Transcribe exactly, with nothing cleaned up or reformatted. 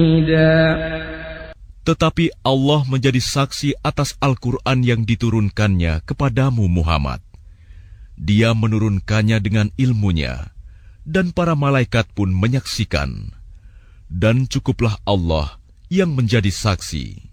Tetapi Allah menjadi saksi atas Al-Quran yang diturunkannya kepadamu Muhammad. Dia menurunkannya dengan ilmunya, dan para malaikat pun menyaksikan. Dan cukuplah Allah yang menjadi saksi.